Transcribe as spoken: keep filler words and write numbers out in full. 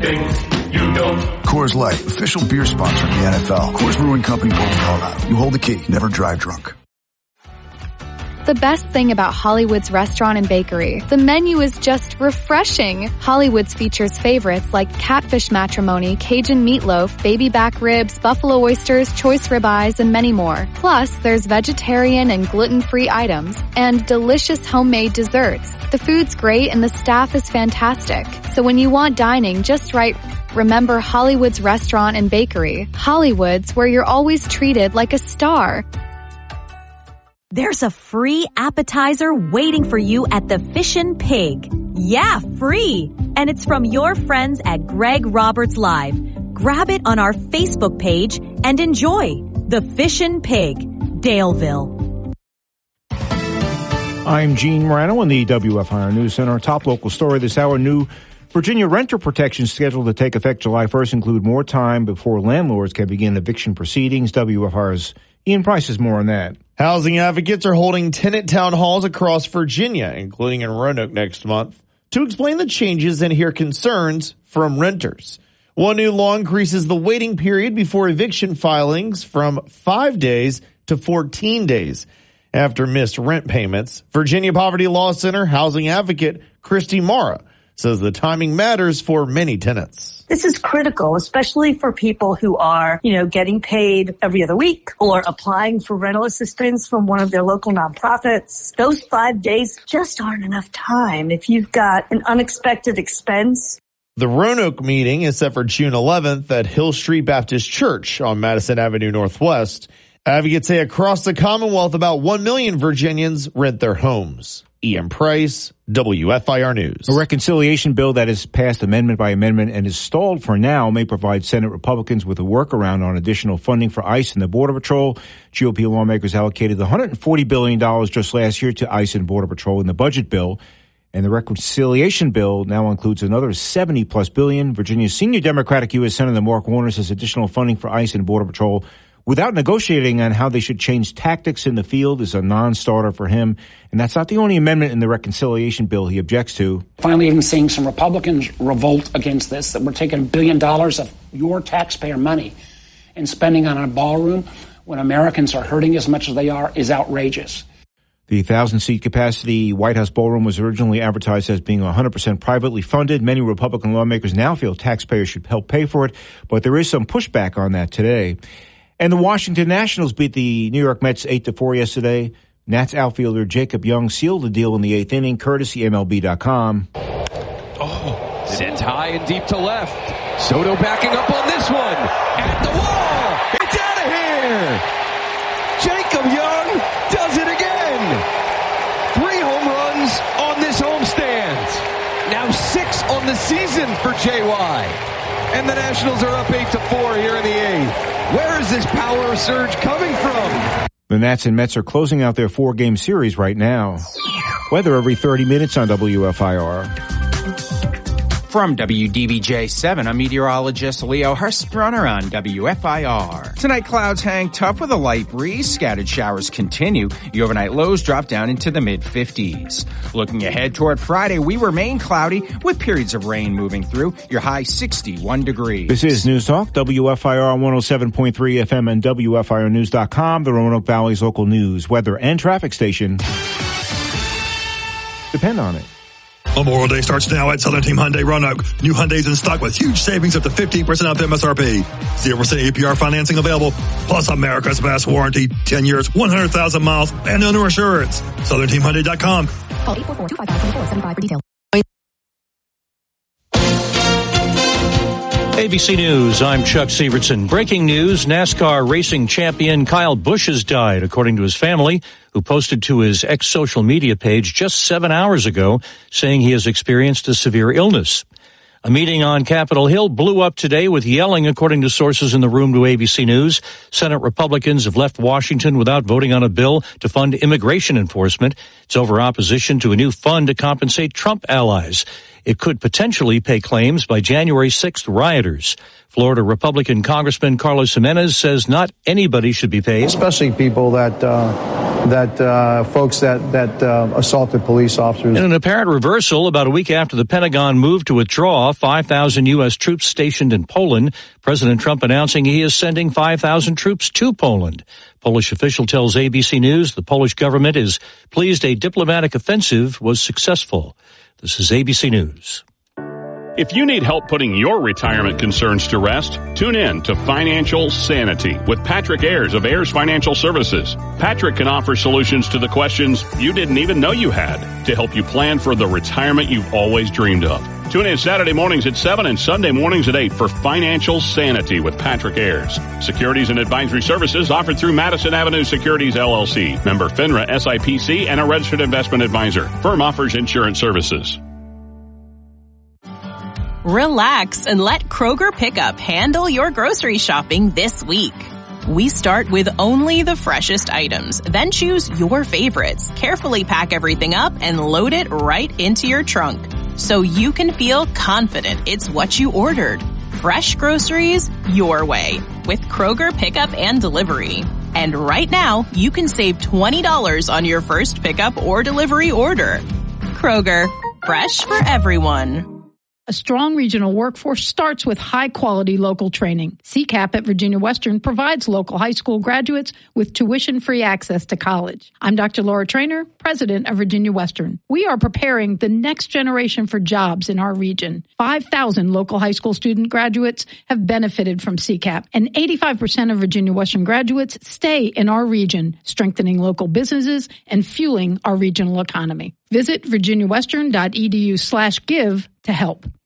things you don't. Coors Light, official beer sponsor of the N F L. Coors Brewing Company, Boulder, Colorado. You hold the key. Never drive drunk. The best thing about Hollywood's Restaurant and Bakery, the menu is just refreshing. Hollywood's features favorites like catfish matrimony, Cajun meatloaf, baby back ribs, buffalo oysters, choice ribeyes, and many more. Plus, there's vegetarian and gluten-free items and delicious homemade desserts. The food's great and the staff is fantastic. So when you want dining just right, remember Hollywood's Restaurant and Bakery. Hollywood's, where you're always treated like a star. There's a free appetizer waiting for you at the Fishin' Pig. Yeah, free. And it's from your friends at Greg Roberts Live. Grab it on our Facebook page and enjoy. The Fishin' Pig, Daleville. I'm Gene Morano in the W F I R News Center. Top local story this hour. New Virginia renter protections scheduled to take effect July first include more time before landlords can begin eviction proceedings. W F I R's Ian Price has more on that. Housing advocates are holding tenant town halls across Virginia, including in Roanoke next month, to explain the changes and hear concerns from renters. One new law increases the waiting period before eviction filings from five days to fourteen days after missed rent payments. Virginia Poverty Law Center housing advocate Christy Mara says the timing matters for many tenants. This is critical, especially for people who are, you know, getting paid every other week or applying for rental assistance from one of their local nonprofits. Those five days just aren't enough time if you've got an unexpected expense. The Roanoke meeting is set for June eleventh at Hill Street Baptist Church on Madison Avenue Northwest. Advocates say across the Commonwealth, about one million Virginians rent their homes. Ian Price, W F I R News. A reconciliation bill that is passed amendment by amendment and is stalled for now may provide Senate Republicans with a workaround on additional funding for ICE and the Border Patrol. G O P lawmakers allocated one hundred forty billion dollars just last year to ICE and Border Patrol in the budget bill. And the reconciliation bill now includes another seventy plus billion. Virginia's senior Democratic U S Senator Mark Warner says additional funding for ICE and Border Patrol without negotiating on how they should change tactics in the field is a non-starter for him. And that's not the only amendment in the reconciliation bill he objects to. Finally, even seeing some Republicans revolt against this, that we're taking a billion dollars of your taxpayer money and spending on a ballroom when Americans are hurting as much as they are is outrageous. The one thousand seat capacity White House ballroom was originally advertised as being one hundred percent privately funded. Many Republican lawmakers now feel taxpayers should help pay for it, but there is some pushback on that today. And the Washington Nationals beat the New York Mets eight to four yesterday. Nats outfielder Jacob Young sealed the deal in the eighth inning, courtesy M L B dot com. Oh, sent high and deep to left. Soto backing up on this one. At the wall. It's out of here. Jacob Young does it again. Three home runs on this homestand. Now six on the season for J Y. And the Nationals are up eight to four here in the eighth. Where is this power surge coming from? The Nats and Mets are closing out their four-game series right now. Weather every thirty minutes on W F I R. From W D V J seven, I'm meteorologist Leo Hurstrunner on W F I R. Tonight, clouds hang tough with a light breeze. Scattered showers continue. The overnight lows drop down into the mid-fifties. Looking ahead toward Friday, we remain cloudy with periods of rain moving through. Your high sixty-one degrees. This is News Talk, W F I R one oh seven point three F M and W F I R news dot com, the Roanoke Valley's local news, weather, and traffic station. Depend on it. Memorial Day starts now at Southern Team Hyundai Roanoke. New Hyundais in stock with huge savings up to fifteen percent off M S R P. zero percent A P R financing available, plus America's best warranty, ten years, one hundred thousand miles, and owner assurance. Southern Team Hyundai dot com. Call eight four four, two five five, two four seven five for details. A B C News, I'm Chuck Sievertson. Breaking news, NASCAR racing champion Kyle Busch has died, according to his family, who posted to his ex-social media page just seven hours ago, saying he has experienced a severe illness. A meeting on Capitol Hill blew up today with yelling, according to sources in the room to A B C News. Senate Republicans have left Washington without voting on a bill to fund immigration enforcement. It's over opposition to a new fund to compensate Trump allies. It could potentially pay claims by January sixth rioters. Florida Republican Congressman Carlos Jimenez says not anybody should be paid. Especially people that uh, that uh, folks that, that uh, assaulted police officers. In an apparent reversal, about a week after the Pentagon moved to withdraw five thousand U S troops stationed in Poland, President Trump announcing he is sending five thousand troops to Poland. Polish official tells A B C News the Polish government is pleased a diplomatic offensive was successful. This is A B C News. If you need help putting your retirement concerns to rest, tune in to Financial Sanity with Patrick Ayers of Ayers Financial Services. Patrick can offer solutions to the questions you didn't even know you had to help you plan for the retirement you've always dreamed of. Tune in Saturday mornings at seven and Sunday mornings at eight for Financial Sanity with Patrick Ayers. Securities and advisory services offered through Madison Avenue Securities, L L C. Member FINRA S I P C and a registered investment advisor. Firm offers insurance services. Relax and let Kroger Pickup handle your grocery shopping this week. We start with only the freshest items, then choose your favorites, carefully pack everything up, and load it right into your trunk so you can feel confident it's what you ordered. Fresh groceries your way with Kroger Pickup and Delivery. And right now, you can save twenty dollars on your first pickup or delivery order. Kroger, fresh for everyone. A strong regional workforce starts with high-quality local training. C CAP at Virginia Western provides local high school graduates with tuition-free access to college. I'm Doctor Laura Traynor, president of Virginia Western. We are preparing the next generation for jobs in our region. five thousand local high school student graduates have benefited from C CAP, and eighty-five percent of Virginia Western graduates stay in our region, strengthening local businesses and fueling our regional economy. Visit virginiawestern.edu slash give to help.